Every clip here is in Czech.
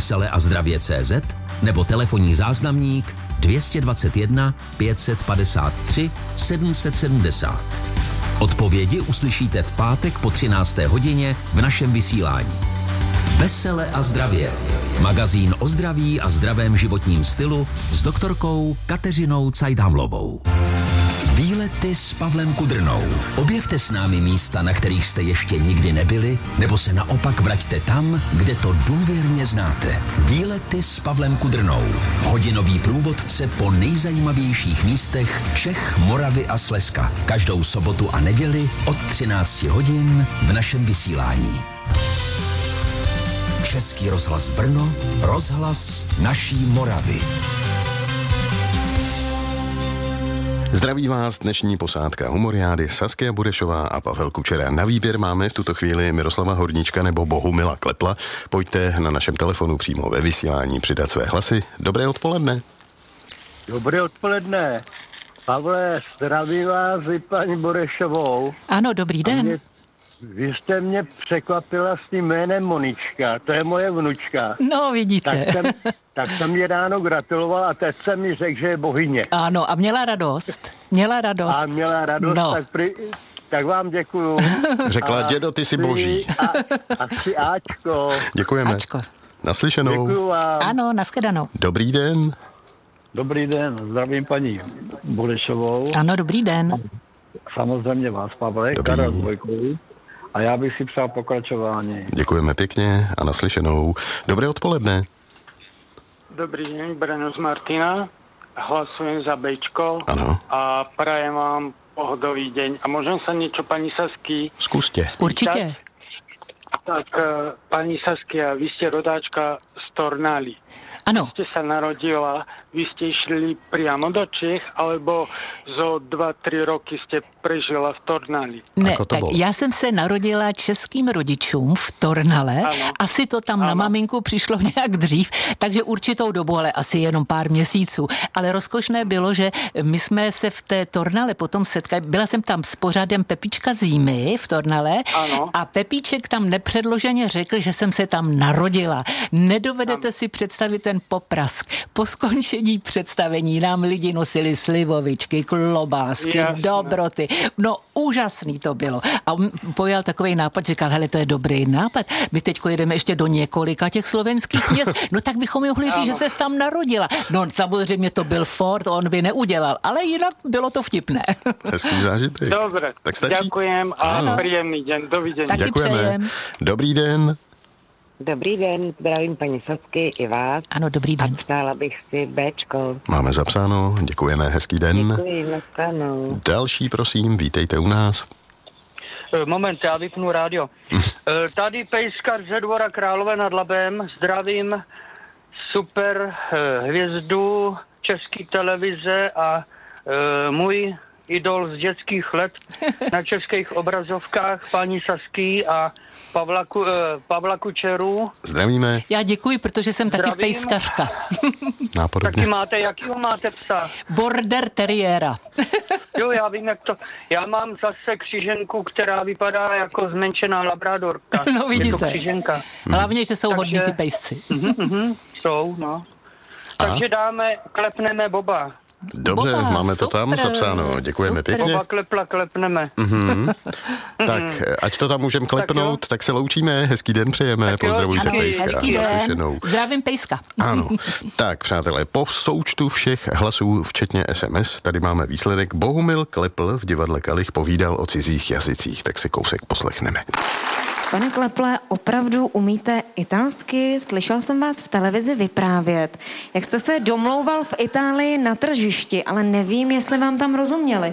veseleazdravě.cz nebo telefonní záznamník 221 553 770. Odpovědi uslyšíte v pátek po 13. hodině v našem vysílání. Vesele a zdravě. Magazín o zdraví a zdravém životním stylu s doktorkou Kateřinou Cajdhamlovou. Výlety s Pavlem Kudrnou. Objevte s námi místa, na kterých jste ještě nikdy nebyli, nebo se naopak vraťte tam, kde to důvěrně znáte. Výlety s Pavlem Kudrnou. Hodinový průvodce po nejzajímavějších místech Čech, Moravy a Slezska. Každou sobotu a neděli od 13 hodin v našem vysílání. Český rozhlas Brno, rozhlas naší Moravy. Zdraví vás dnešní posádka Humoriády Saskia Burešová a Pavel Kučera. Na výběr máme v tuto chvíli Miroslava Horníčka nebo Bohumila Klepla. Pojďte na našem telefonu přímo ve vysílání přidat své hlasy. Dobré odpoledne. Dobré odpoledne. Pavle, zdravím vás i paní Burešovou. Ano, dobrý den. Vy jste mě překvapila s tím jménem Monička, to je moje vnučka. No, vidíte. Tak jsem mě ráno gratuloval a teď jsem mi řekl, že je bohyně. Ano, a měla radost. A měla radost, no. tak vám děkuju. Řekla, dědo, ty jsi boží. Asi Ačko. Děkujeme. Ačko. Naslyšenou. Děkuju vám. Ano, nashledanou. Dobrý den. Dobrý den, zdravím paní Burešovou. Ano, dobrý den. Samozřejmě vás, Pavle, Karel Dvojkový. A já bych si přál pokračování. Děkujeme pěkně a naslyšenou. Dobré odpoledne. Dobrý deň, Breno z Martina. Hlasujem za Bčko. Ano. A prajem vám pohodový deň. A môžem sa niečo pani Sasky? Zkuste. Určitě. Tak, pani Saskia, vy ste rodáčka z Tornály. Ano. Ste sa narodila, vy ste išli priamo do Čech, alebo zo 2-3 roky ste prežila v Tornáli? Ne, tak já jsem se narodila českým rodičům v Tornale. Ano. Asi to tam na maminku přišlo nějak dřív, takže určitou dobu, ale asi jenom pár měsíců. Ale rozkošné bylo, že my jsme se v té Tornale potom setkali. Byla jsem tam s pořadem Pepička zimy v Tornale. Ano. A Pepíček tam nepředloženě řekl, že jsem se tam narodila. Nedovedete si představit ten poprask. Po skončení představení nám lidi nosili slivovičky, klobásky, dobroty. No úžasný to bylo. A on pojal takový nápad, říkal, hele, to je dobrý nápad. My teďko jedeme ještě do několika těch slovenských měst. No tak bychom mohli říct, že se tam narodila. No samozřejmě to byl Ford, on by neudělal, ale jinak bylo to vtipné. Hezký zážitek. Dobre, tak stačí? Ďakujem a príjemný deň. Dovidenia. Taky Děkujeme. přejem. Dobrý den. Dobrý den, zdravím paní Sasky i vás. Ano, dobrý den. A přála bych si Bčko. Máme zapsáno, děkujeme, hezký den. Děkuji, nashledanou. Další, prosím, vítejte u nás. Moment, já vypnu rádio. Tady Pejskar ze Dvora Králové nad Labem. Zdravím super hvězdu České televize a můj idol z dětských let na českých obrazovkách paní Sasky a Pavla Kučeru. Zdravíme. Já děkuji, protože jsem taky pejskařka. Nápodobně. Taky máte, jakýho máte psa? Border teriéra. Jo, já vím, jak to... Já mám zase křiženku, která vypadá jako zmenšená labradorka. No vidíte. Je to křiženka. Hlavně, že jsou hodní ty pejsci. Jsou, no. Takže klepneme Boba. Dobře, Boba, máme to tam super, zapsáno. Děkujeme super. pěkně. Boba klepneme. Tak, ať to tam můžeme klepnout, tak se loučíme. Hezký den přejeme. Pozdravujte Pejska. Hezký den. Naslyšenou. Zdravím Pejska. Ano. Tak, přátelé, po součtu všech hlasů, včetně SMS, tady máme výsledek. Bohumil Klepl v divadle Kalich povídal o cizích jazycích, tak si kousek poslechneme. Pane Kleple, opravdu umíte italsky? Slyšel jsem vás v televizi vyprávět, jak jste se domlouval v Itálii na tržišti, ale nevím, jestli vám tam rozuměli.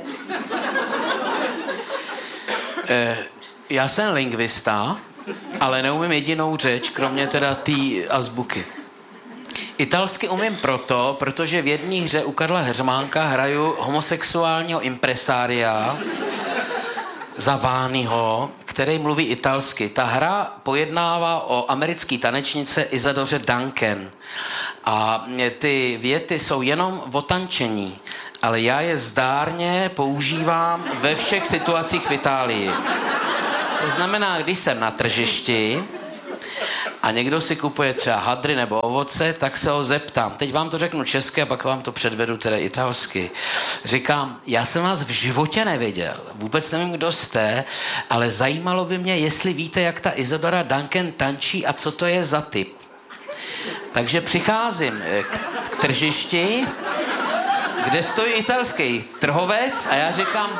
Já jsem lingvista, ale neumím jedinou řeč, kromě teda té azbuky. Italsky umím protože v jedné hře u Karla Heřmánka hraju homosexuálního impresária za Ványho, který mluví italsky. Ta hra pojednává o americké tanečnice Isadoře Duncan. A ty věty jsou jenom o tančení, ale já je zdárně používám ve všech situacích v Itálii. To znamená, když jsem na tržišti a někdo si kupuje třeba hadry nebo ovoce, tak se ho zeptám. Teď vám to řeknu česky a pak vám to předvedu teda italsky. Říkám, já jsem vás v životě neviděl, vůbec nevím, kdo jste, ale zajímalo by mě, jestli víte, jak ta Isadora Duncan tančí a co to je za typ. Takže přicházím k tržišti, kde stojí italský trhovec a já říkám,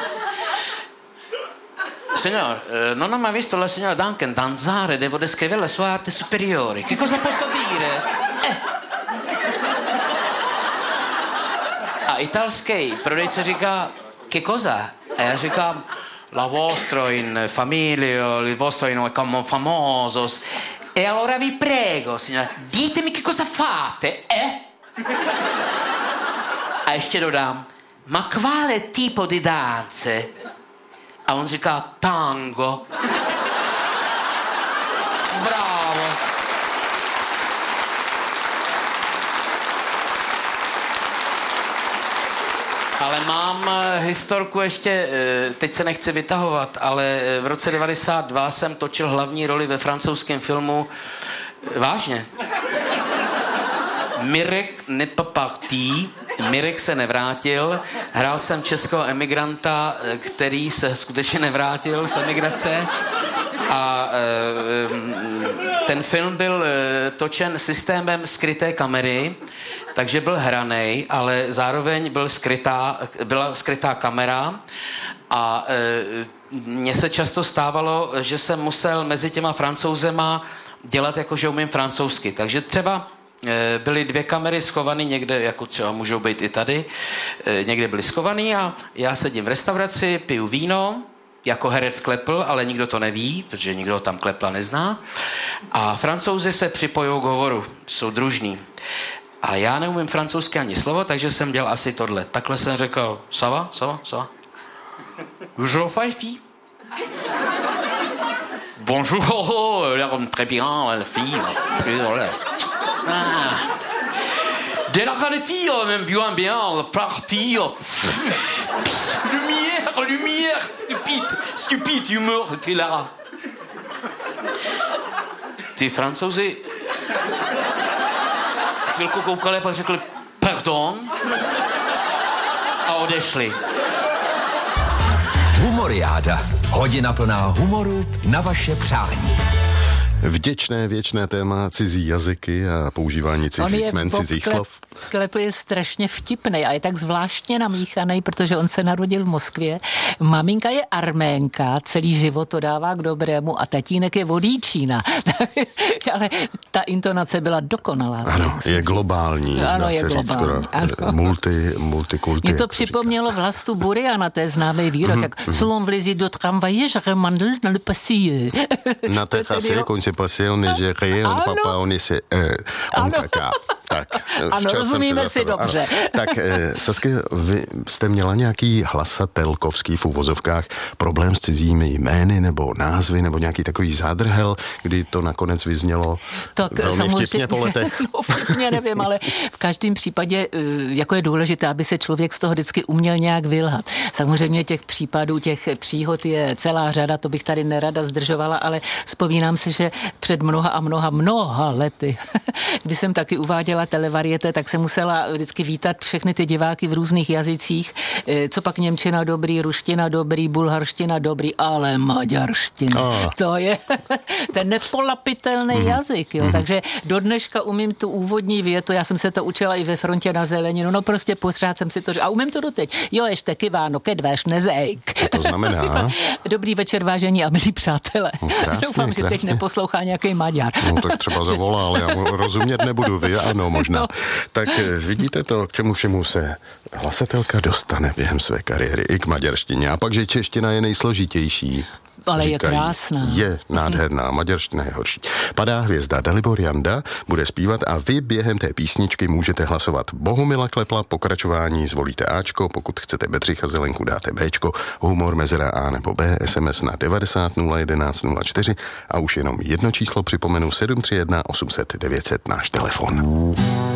signor, non ho mai visto la signora Duncan danzare, devo descrivere la sua arte superiore. Che cosa posso dire? A italský prodejce říká, che cosa? A já říkám, la vostro in familia, il vostro in come famosos. E allora vi prego, signora, ditemi che cosa fate, A ještě dodám, ma quale tipo di danze? A on říká, tango. Bravo. Ale mám historku ještě, teď se nechci vytahovat, ale v roce 92 jsem točil hlavní roli ve francouzském filmu, vážně, Mirek n'est pas parti, Mirek se nevrátil, hrál jsem českého emigranta, který se skutečně nevrátil z emigrace a ten film byl točen systémem skryté kamery, takže byl hranej, ale zároveň byla skrytá kamera a mně se často stávalo, že jsem musel mezi těma Francouzema dělat jako, že umím francouzsky, takže třeba byly 2 kamery schované někde, jako třeba můžou být i tady, někde byly schované a já sedím v restauraci, piju víno, jako herec klepl, ale nikdo to neví, protože nikdo tam klepla nezná. A Francouzi se připojují k hovoru, jsou družní. A já neumím francouzsky ani slovo, takže jsem dělal asi tohle. Takhle jsem řekl, ça va? Je fais fille. Bonjour, très bien, la fille. De la grande fille, même bien, par fille. Lumière, stupide, humeur, t'es là. Ty Francouzi chvilku koukali, pak řekli pardon a odešli. Humoriáda. Hodina plná humoru na vaše přání. Vděčné věčné téma cizí jazyky a používání cizích jmen, cizích slov. Klepl je strašně vtipnej a je tak zvláštně namíchanej, protože on se narodil v Moskvě. Maminka je Arménka, celý život to dává k dobrému a tatínek je Vodíčína. Ale ta intonace byla dokonalá. Ano, je globální. Ano, je globální. Multikulty. Mě to připomnělo Vlastu Buriana, to je známý výrok, jak selon vlezí do tramvaje, je remandl na le passier. Na té chasy, konci passé, on est géré, on papa, on est on kaka. Tak, ano, rozumíme si dobře. Tak, Sasky, vy jste měla nějaký hlasatelkovský v uvozovkách problém s cizími jmény nebo názvy nebo nějaký takový zádrhel, kdy to nakonec vyznělo velmi vtipně po letech? No, vtipně nevím, ale v každém případě jako je důležité, aby se člověk z toho vždycky uměl nějak vylhat. Samozřejmě těch případů, těch příhod je celá řada, to bych tady nerada zdržovala, ale vzpomínám si, že před mnoha lety, kdy jsem taky uváděla televariete, tak jsem musela vždycky vítat všechny ty diváky v různých jazycích. Co pak němčina dobrý, ruština dobrý, bulharština dobrý, ale maďarština. To je ten nepolapitelný jazyk. Jo. Takže do dneška umím tu úvodní větu, já jsem se to učila i ve Frontě na zeleninu, no prostě pořád jsem si to a umím to doteď. Jo, ještě kyváno, kedváš, nezejk. Co to znamená? Dobrý večer, vážení a milí přátelé. No, krásně, doufám, že teď neposlouchá nějaký Maďar. No tak třeba zavolá, ale já mu rozumět nebudu, vy ano, možná. No. Tak vidíte to, k čemu všemu se hlasatelka dostane během své kariéry i k maďarštině. A pak, že čeština je nejsložitější. Ale říkají, je krásná. Je nádherná, maďarština je horší. Padá hvězda, Dalibor Janda bude zpívat a vy během té písničky můžete hlasovat. Bohumila Klepla, pokračování zvolíte Ačko, pokud chcete Bedřicha Zelenku dáte Bčko, humor mezera A nebo B, SMS na 90 011 04 a už jenom jedno číslo připomenu 731 800 900 náš telefon.